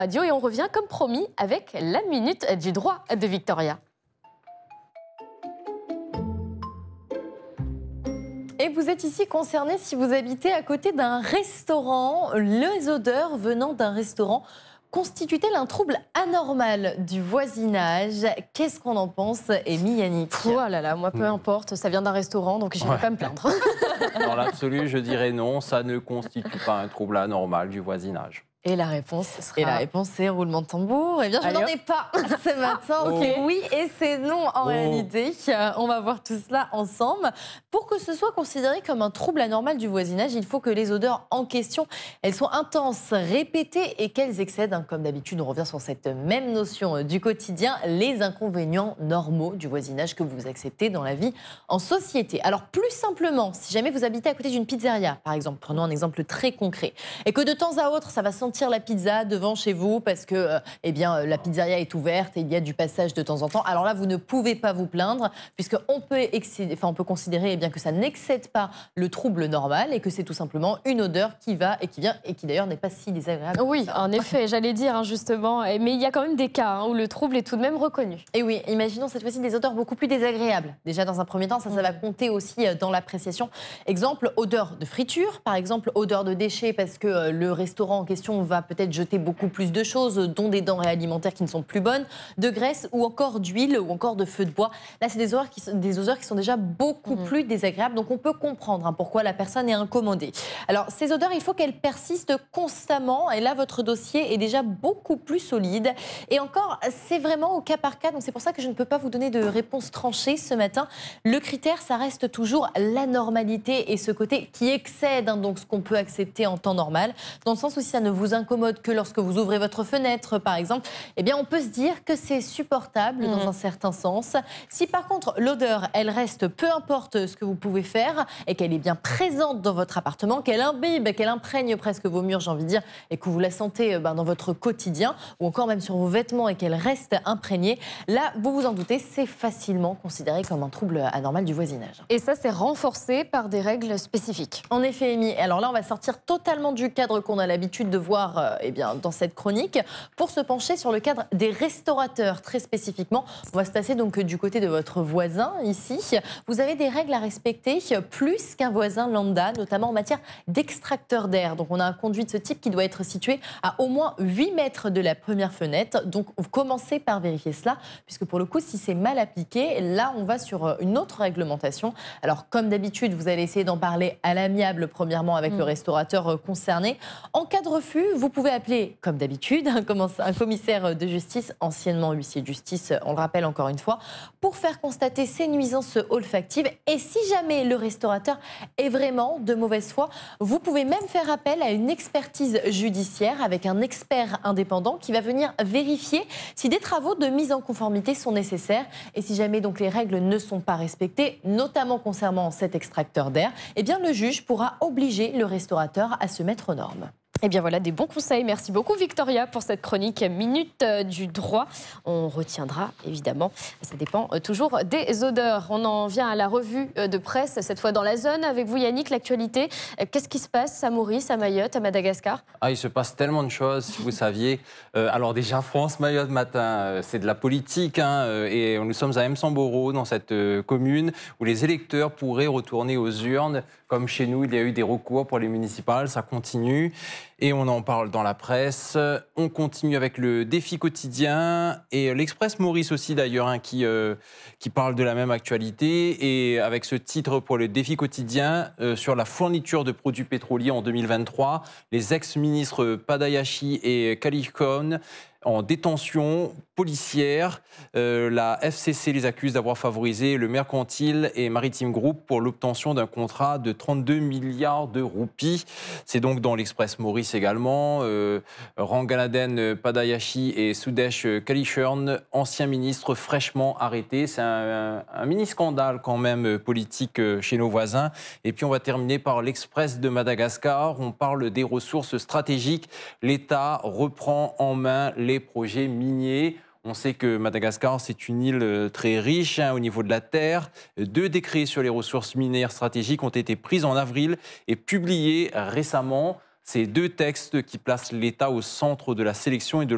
Radio et on revient comme promis avec la minute du droit de Victoria. Et vous êtes ici concerné si vous habitez à côté d'un restaurant. Les odeurs venant d'un restaurant constituent-elles un trouble anormal du voisinage? Qu'est-ce qu'on en pense, Amy Yannick? Oh là là, moi peu importe, ça vient d'un restaurant, donc je ne vais pas me plaindre. Dans l'absolu, je dirais non, ça ne constitue pas un trouble anormal du voisinage. Et la réponse sera... Et la réponse c'est roulement de tambour. Eh bien, je n'en ai pas ce matin. C'est oui et c'est non en réalité. On va voir tout cela ensemble. Pour que ce soit considéré comme un trouble anormal du voisinage, il faut que les odeurs en question, elles soient intenses, répétées et qu'elles excèdent. Comme d'habitude, on revient sur cette même notion du quotidien, les inconvénients normaux du voisinage que vous acceptez dans la vie en société. Alors plus simplement, si jamais vous habitez à côté d'une pizzeria, par exemple, prenons un exemple très concret, et que de temps à autre, ça va sentir la pizza devant chez vous parce que la pizzeria est ouverte et il y a du passage de temps en temps. Alors là, vous ne pouvez pas vous plaindre puisqu'on peut considérer que ça n'excède pas le trouble normal et que c'est tout simplement une odeur qui va et qui vient et qui d'ailleurs n'est pas si désagréable. Oui, en effet, j'allais dire justement. Mais il y a quand même des cas où le trouble est tout de même reconnu. Et oui, imaginons cette fois-ci des odeurs beaucoup plus désagréables. Déjà dans un premier temps, ça va compter aussi dans l'appréciation. Exemple, odeur de friture, par exemple, odeur de déchets parce que le restaurant en question va peut-être jeter beaucoup plus de choses, dont des denrées alimentaires qui ne sont plus bonnes, de graisse ou encore d'huile ou encore de feu de bois. Là, c'est des odeurs qui sont déjà beaucoup plus désagréables. Donc, on peut comprendre pourquoi la personne est incommodée. Alors, ces odeurs, il faut qu'elles persistent constamment. Et là, votre dossier est déjà beaucoup plus solide. Et encore, c'est vraiment au cas par cas. Donc, c'est pour ça que je ne peux pas vous donner de réponse tranchée ce matin. Le critère, ça reste toujours la normalité et ce côté qui excède donc ce qu'on peut accepter en temps normal. Dans le sens où si ça ne vous incommode que lorsque vous ouvrez votre fenêtre, par exemple, on peut se dire que c'est supportable dans un certain sens. Si par contre, l'odeur, elle reste, peu importe ce que vous pouvez faire, et qu'elle est bien présente dans votre appartement, qu'elle imbibe, qu'elle imprègne presque vos murs, j'ai envie de dire, et que vous la sentez dans votre quotidien, ou encore même sur vos vêtements, et qu'elle reste imprégnée, là, vous vous en doutez, c'est facilement considéré comme un trouble anormal du voisinage. Et ça, c'est renforcé par des règles spécifiques. En effet, Amy. Alors là, on va sortir totalement du cadre qu'on a l'habitude de voir dans cette chronique pour se pencher sur le cadre des restaurateurs très spécifiquement. On va se passer donc du côté de votre voisin ici. Vous avez des règles à respecter plus qu'un voisin lambda, notamment en matière d'extracteur d'air. Donc on a un conduit de ce type qui doit être situé à au moins 8 mètres de la première fenêtre. Donc commencez par vérifier cela, puisque pour le coup, si c'est mal appliqué, là on va sur une autre réglementation. Alors comme d'habitude, vous allez essayer d'en parler à l'amiable premièrement avec le restaurateur concerné. En cas de refus, vous pouvez appeler, comme d'habitude, un commissaire de justice, anciennement huissier de justice, on le rappelle encore une fois, pour faire constater ces nuisances olfactives. Et si jamais le restaurateur est vraiment de mauvaise foi, vous pouvez même faire appel à une expertise judiciaire avec un expert indépendant qui va venir vérifier si des travaux de mise en conformité sont nécessaires. Et si jamais donc les règles ne sont pas respectées, notamment concernant cet extracteur d'air, le juge pourra obliger le restaurateur à se mettre aux normes. Eh bien voilà, des bons conseils. Merci beaucoup Victoria pour cette chronique Minute du droit. On retiendra évidemment, ça dépend toujours des odeurs. On en vient à la revue de presse, cette fois dans la zone. Avec vous Yannick, l'actualité. Qu'est-ce qui se passe à Maurice, à Mayotte, à Madagascar? Il se passe tellement de choses, si vous saviez. Alors déjà, France-Mayotte matin, c'est de la politique. Et nous sommes à M'Samboro, dans cette commune, où les électeurs pourraient retourner aux urnes. Comme chez nous, il y a eu des recours pour les municipales, ça continue. Et on en parle dans la presse. On continue avec le défi quotidien et l'Express Maurice aussi d'ailleurs, qui parle de la même actualité. Et avec ce titre pour le défi quotidien sur la fourniture de produits pétroliers en 2023, les ex-ministres Padayachi et Kalichon en détention policière. La FCC les accuse d'avoir favorisé le Mercantile et Maritime Group pour l'obtention d'un contrat de 32 milliards de roupies. C'est donc dans l'Express Maurice également. Ranganaden Padayachi et Sudesh Kalichon, anciens ministres fraîchement arrêtés. C'est un mini-scandale quand même politique chez nos voisins. Et puis on va terminer par l'Express de Madagascar. On parle des ressources stratégiques. L'État reprend en main les projets miniers. On sait que Madagascar, c'est une île très riche au niveau de la terre. 2 décrets sur les ressources minières stratégiques ont été pris en avril et publiés récemment. Ces 2 textes qui placent l'État au centre de la sélection et de